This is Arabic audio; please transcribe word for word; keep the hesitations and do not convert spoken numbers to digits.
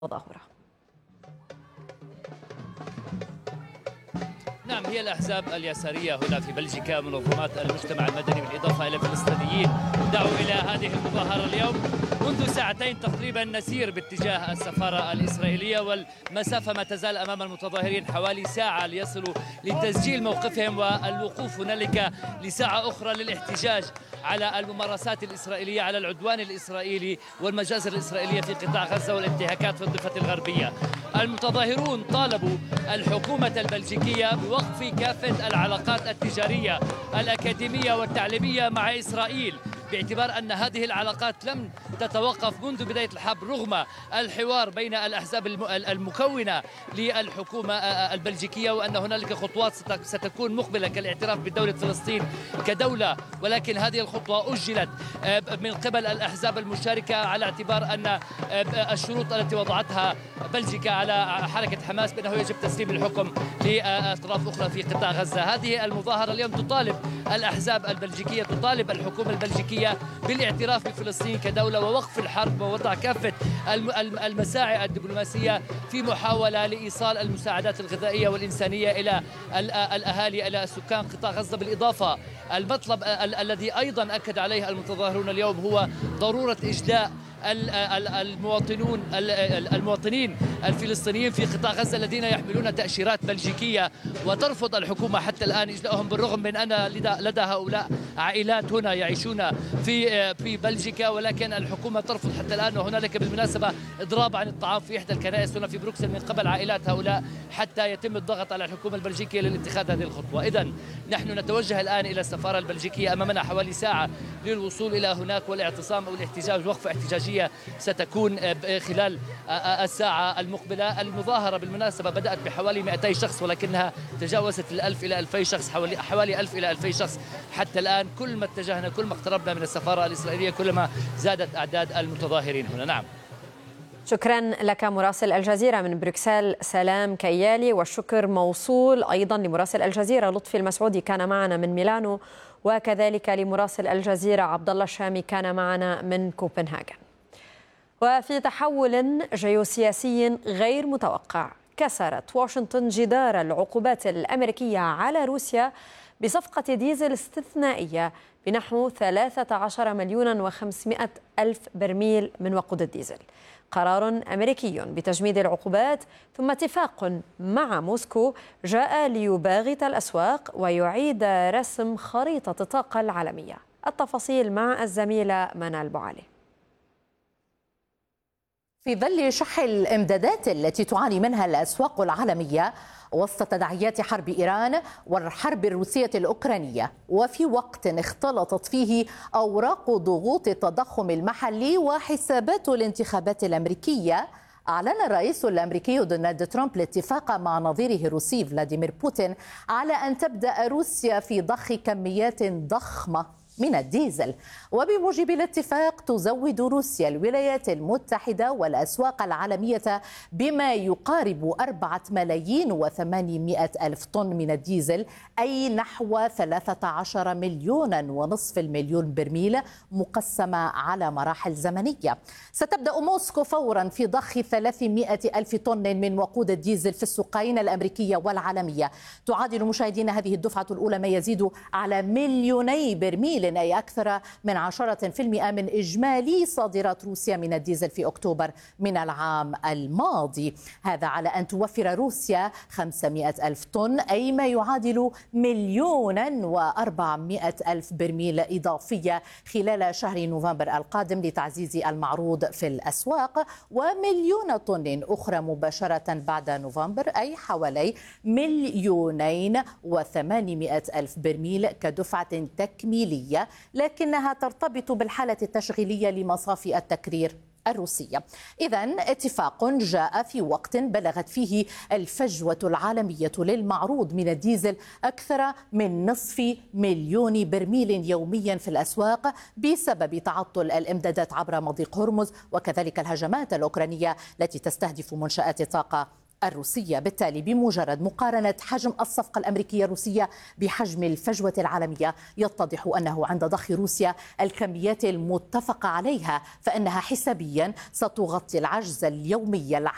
تظاهرة. نعم، هي الأحزاب اليسارية هنا في بلجيكا، منظمات المجتمع المدني بالإضافة إلى الفلسطينيين دعوا إلى هذه المظاهرة اليوم. منذ ساعتين تقريبا نسير باتجاه السفارة الإسرائيلية، والمسافة ما تزال أمام المتظاهرين حوالي ساعة ليصلوا لتسجيل موقفهم والوقوف هنالك لساعة أخرى للاحتجاج على الممارسات الإسرائيلية، على العدوان الإسرائيلي والمجازر الإسرائيلية في قطاع غزة والانتهاكات في الضفة الغربية. المتظاهرون طالبوا الحكومة البلجيكية بوقف كافة العلاقات التجارية الأكاديمية والتعليمية مع إسرائيل، باعتبار أن هذه العلاقات لم تتوقف منذ بداية الحرب رغم الحوار بين الأحزاب المكونة للحكومة البلجيكية، وأن هنالك خطوات ستكون مقبلة كالاعتراف بدولة فلسطين كدولة، ولكن هذه الخطوة أجلت من قبل الأحزاب المشاركة على اعتبار أن الشروط التي وضعتها بلجيكا على حركة حماس بأنه يجب تسليم الحكم لأطراف أخرى في قطاع غزة. هذه المظاهرة اليوم تطالب الأحزاب البلجيكية، تطالب الحكومة البلجيكية بالاعتراف بفلسطين كدولة ووقف الحرب ووضع كافة المساعي الدبلوماسية في محاولة لإيصال المساعدات الغذائية والإنسانية إلى الأهالي، إلى سكان قطاع غزة. بالإضافة المطلب الذي أيضا أكد عليه المتظاهرون اليوم هو ضرورة إجلاء المواطنون المواطنين الفلسطينيين في قطاع غزة الذين يحملون تأشيرات بلجيكية، وترفض الحكومة حتى الآن إجلاءهم، بالرغم من أن لدى هؤلاء عائلات هنا يعيشون في في بلجيكا، ولكن الحكومة ترفض حتى الآن. وهنالك بالمناسبة إضراب عن الطعام في إحدى الكنائس هنا في بروكسل من قبل عائلات هؤلاء حتى يتم الضغط على الحكومة البلجيكية لاتخاذ هذه الخطوة. إذن نحن نتوجه الآن إلى السفارة البلجيكية، أمامنا حوالي ساعة للوصول إلى هناك، والاعتصام أو الاحتجاج وقفة احتجاجية ستكون خلال الساعة المقبلة. المظاهرة بالمناسبة بدأت بحوالي مئتي شخص، ولكنها تجاوزت الألف إلى ألفي شخص، حوالي حوالي ألف إلى ألفي شخص حتى الآن. كل ما اتجهنا، كل ما اقتربنا من السفارة الإسرائيلية، كلما زادت أعداد المتظاهرين هنا. نعم، شكرا لك مراسل الجزيرة من بروكسل سلام كيالي، والشكر موصول أيضا لمراسل الجزيرة لطفي المسعودي كان معنا من ميلانو، وكذلك لمراسل الجزيرة عبد الله الشامي كان معنا من كوبنهاغن. وفي تحول جيوسياسي غير متوقع، كسرت واشنطن جدار العقوبات الأمريكية على روسيا بصفقة ديزل استثنائية بنحو ثلاثة عشر مليون وخمسمائة ألف برميل من وقود الديزل. قرار أمريكي بتجميد العقوبات ثم اتفاق مع موسكو جاء ليباغت الأسواق ويعيد رسم خريطة الطاقة العالمية. التفاصيل مع الزميلة منال بوعلي. في ظل شح الإمدادات التي تعاني منها الأسواق العالمية وسط تداعيات حرب إيران والحرب الروسية الأوكرانية، وفي وقت اختلطت فيه أوراق ضغوط التضخم المحلي وحسابات الانتخابات الأمريكية، أعلن الرئيس الأمريكي دونالد ترامب الاتفاق مع نظيره الروسي فلاديمير بوتين على أن تبدأ روسيا في ضخ كميات ضخمة من الديزل. وبموجب الاتفاق تزود روسيا الولايات المتحدة والأسواق العالمية بما يقارب أربعة ملايين وثمانمائة ألف طن من الديزل، أي نحو ثلاثة عشر مليونا ونصف المليون برميل مقسمة على مراحل زمنية. ستبدأ موسكو فورا في ضخ ثلاثمائة ألف طن من وقود الديزل في السوقين الأمريكية والعالمية. تعادل مشاهدينا هذه الدفعة الأولى ما يزيد على مليوني برميل، أي أكثر من عشرة في المئة من إجمالي صادرات روسيا من الديزل في أكتوبر من العام الماضي. هذا على أن توفر روسيا خمسمائة ألف طن، أي ما يعادل مليونا وأربعمائة ألف برميل إضافية خلال شهر نوفمبر القادم لتعزيز المعروض في الأسواق، ومليون طن أخرى مباشرة بعد نوفمبر، أي حوالي مليونين وثمانمائة ألف برميل كدفعة تكميلية، لكنها ترتبط بالحالة التشغيلية لمصافي التكرير الروسية. إذن اتفاق جاء في وقت بلغت فيه الفجوة العالمية للمعروض من الديزل أكثر من نصف مليون برميل يوميا في الأسواق بسبب تعطل الإمدادات عبر مضيق هرمز، وكذلك الهجمات الأوكرانية التي تستهدف منشآت الطاقة الروسية. بالتالي بمجرد مقارنة حجم الصفقة الأمريكية الروسية بحجم الفجوة العالمية يتضح أنه عند ضخ روسيا الكميات المتفق عليها فإنها حسابيا ستغطي العجز اليومي